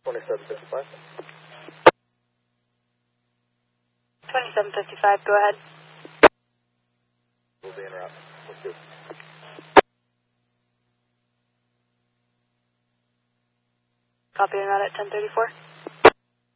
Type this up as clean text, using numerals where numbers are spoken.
2755. 2755, go ahead. We'll be en route. Let's do it. Copy en route at 1034.